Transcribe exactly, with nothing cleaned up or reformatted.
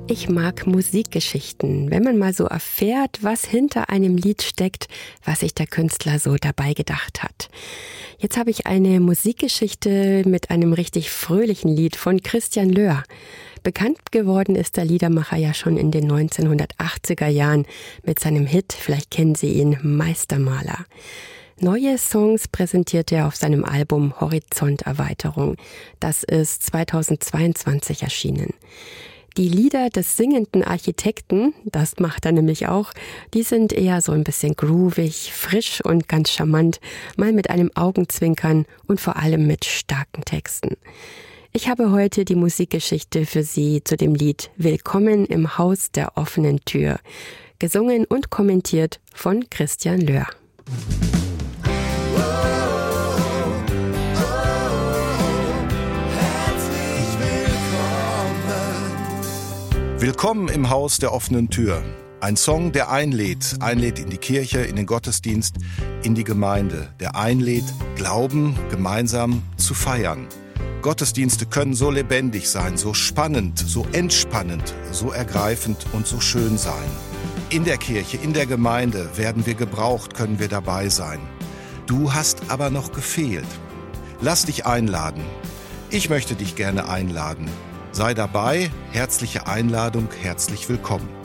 Ich mag Musikgeschichten, wenn man mal so erfährt, was hinter einem Lied steckt, was sich der Künstler so dabei gedacht hat. Jetzt habe ich eine Musikgeschichte mit einem richtig fröhlichen Lied von Christian Löhr. Bekannt geworden ist der Liedermacher ja schon in den neunzehnhundertachtziger Jahren mit seinem Hit, vielleicht kennen Sie ihn, Meistermaler. Neue Songs präsentiert er auf seinem Album Horizonterweiterung. Das ist zweitausendzweiundzwanzig erschienen. Die Lieder des singenden Architekten, das macht er nämlich auch, die sind eher so ein bisschen groovig, frisch und ganz charmant, mal mit einem Augenzwinkern und vor allem mit starken Texten. Ich habe heute die Musikgeschichte für Sie zu dem Lied Willkommen im Haus der offenen Tür, gesungen und kommentiert von Christian Löhr. Willkommen im Haus der offenen Tür. Ein Song, der einlädt, einlädt in die Kirche, in den Gottesdienst, in die Gemeinde. Der einlädt, Glauben gemeinsam zu feiern. Gottesdienste können so lebendig sein, so spannend, so entspannend, so ergreifend und so schön sein. In der Kirche, in der Gemeinde werden wir gebraucht, können wir dabei sein. Du hast aber noch gefehlt. Lass dich einladen. Ich möchte dich gerne einladen. Sei dabei, herzliche Einladung, herzlich willkommen.